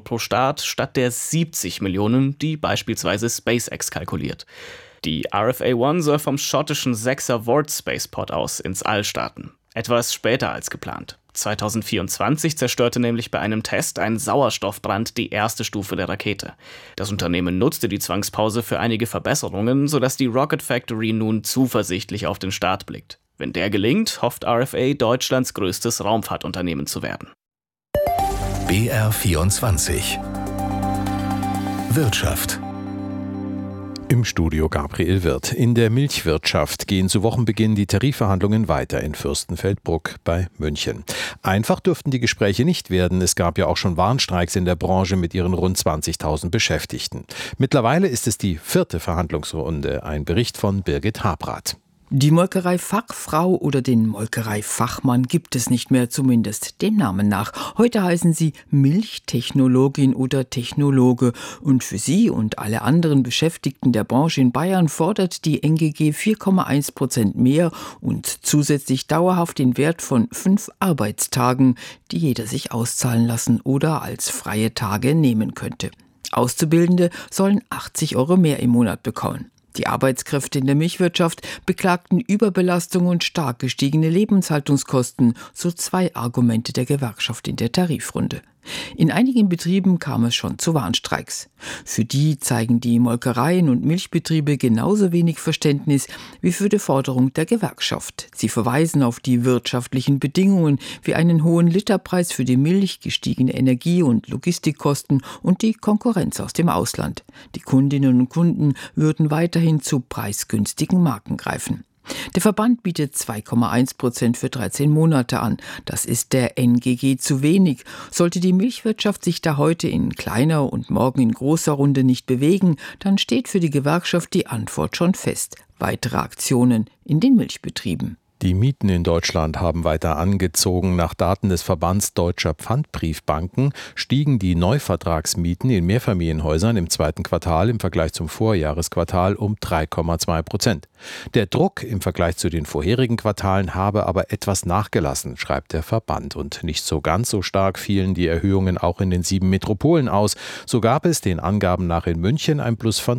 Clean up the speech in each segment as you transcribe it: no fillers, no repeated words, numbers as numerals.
pro Start statt der 70 Millionen, die beispielsweise SpaceX kalkuliert. Die RFA-1 soll vom schottischen 6er Vord Spaceport aus ins All starten. Etwas später als geplant. 2024 zerstörte nämlich bei einem Test ein Sauerstoffbrand die erste Stufe der Rakete. Das Unternehmen nutzte die Zwangspause für einige Verbesserungen, sodass die Rocket Factory nun zuversichtlich auf den Start blickt. Wenn der gelingt, hofft RFA, Deutschlands größtes Raumfahrtunternehmen zu werden. BR24 Wirtschaft. Im Studio Gabriel Wirth. In der Milchwirtschaft gehen zu Wochenbeginn die Tarifverhandlungen weiter in Fürstenfeldbruck bei München. Einfach dürften die Gespräche nicht werden. Es gab ja auch schon Warnstreiks in der Branche mit ihren rund 20.000 Beschäftigten. Mittlerweile ist es die 4. Verhandlungsrunde. Ein Bericht von Birgit Habrath. Die Molkereifachfrau oder den Molkereifachmann gibt es nicht mehr, zumindest dem Namen nach. Heute heißen sie Milchtechnologin oder Technologe. Und für sie und alle anderen Beschäftigten der Branche in Bayern fordert die NGG 4,1% mehr und zusätzlich dauerhaft den Wert von 5 Arbeitstagen, die jeder sich auszahlen lassen oder als freie Tage nehmen könnte. Auszubildende sollen 80 € mehr im Monat bekommen. Die Arbeitskräfte in der Milchwirtschaft beklagten Überbelastung und stark gestiegene Lebenshaltungskosten, so 2 Argumente der Gewerkschaft in der Tarifrunde. In einigen Betrieben kam es schon zu Warnstreiks. Für die zeigen die Molkereien und Milchbetriebe genauso wenig Verständnis wie für die Forderung der Gewerkschaft. Sie verweisen auf die wirtschaftlichen Bedingungen wie einen hohen Literpreis für die Milch, gestiegene Energie- und Logistikkosten und die Konkurrenz aus dem Ausland. Die Kundinnen und Kunden würden weiterhin zu preisgünstigen Marken greifen. Der Verband bietet 2,1% für 13 Monate an. Das ist der NGG zu wenig. Sollte die Milchwirtschaft sich da heute in kleiner und morgen in großer Runde nicht bewegen, dann steht für die Gewerkschaft die Antwort schon fest. Weitere Aktionen in den Milchbetrieben. Die Mieten in Deutschland haben weiter angezogen. Nach Daten des Verbands Deutscher Pfandbriefbanken stiegen die Neuvertragsmieten in Mehrfamilienhäusern im 2. Quartal im Vergleich zum Vorjahresquartal um 3,2%. Der Druck im Vergleich zu den vorherigen Quartalen habe aber etwas nachgelassen, schreibt der Verband. Und nicht so ganz so stark fielen die Erhöhungen auch in den 7 Metropolen aus. So gab es den Angaben nach in München ein Plus von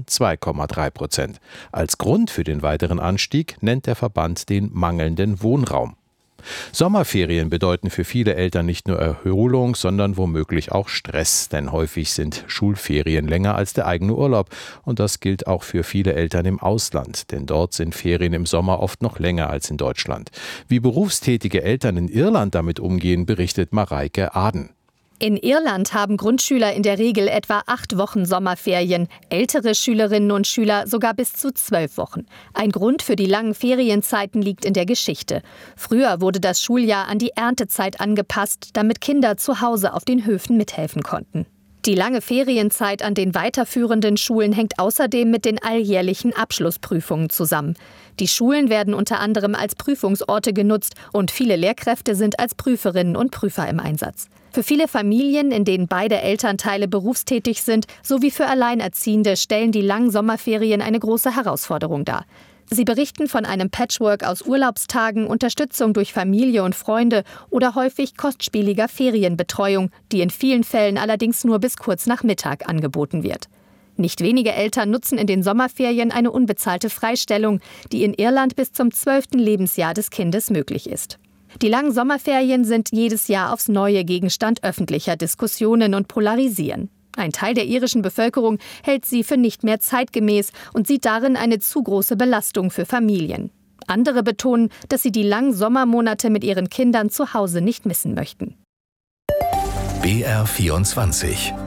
2,3%. Als Grund für den weiteren Anstieg nennt der Verband den mangelnden Wohnraum. Sommerferien bedeuten für viele Eltern nicht nur Erholung, sondern womöglich auch Stress, denn häufig sind Schulferien länger als der eigene Urlaub und das gilt auch für viele Eltern im Ausland, denn dort sind Ferien im Sommer oft noch länger als in Deutschland. Wie berufstätige Eltern in Irland damit umgehen, berichtet Mareike Aden. In Irland haben Grundschüler in der Regel etwa 8 Wochen Sommerferien, ältere Schülerinnen und Schüler sogar bis zu 12 Wochen. Ein Grund für die langen Ferienzeiten liegt in der Geschichte. Früher wurde das Schuljahr an die Erntezeit angepasst, damit Kinder zu Hause auf den Höfen mithelfen konnten. Die lange Ferienzeit an den weiterführenden Schulen hängt außerdem mit den alljährlichen Abschlussprüfungen zusammen. Die Schulen werden unter anderem als Prüfungsorte genutzt und viele Lehrkräfte sind als Prüferinnen und Prüfer im Einsatz. Für viele Familien, in denen beide Elternteile berufstätig sind, sowie für Alleinerziehende stellen die langen Sommerferien eine große Herausforderung dar. Sie berichten von einem Patchwork aus Urlaubstagen, Unterstützung durch Familie und Freunde oder häufig kostspieliger Ferienbetreuung, die in vielen Fällen allerdings nur bis kurz nach Mittag angeboten wird. Nicht wenige Eltern nutzen in den Sommerferien eine unbezahlte Freistellung, die in Irland bis zum 12. Lebensjahr des Kindes möglich ist. Die langen Sommerferien sind jedes Jahr aufs Neue Gegenstand öffentlicher Diskussionen und polarisieren. Ein Teil der irischen Bevölkerung hält sie für nicht mehr zeitgemäß und sieht darin eine zu große Belastung für Familien. Andere betonen, dass sie die langen Sommermonate mit ihren Kindern zu Hause nicht missen möchten. BR24